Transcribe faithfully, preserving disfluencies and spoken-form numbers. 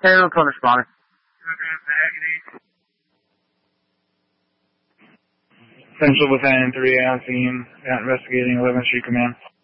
Taylor Code responder. Central Battalion three on scene, investigating eleventh Street Command.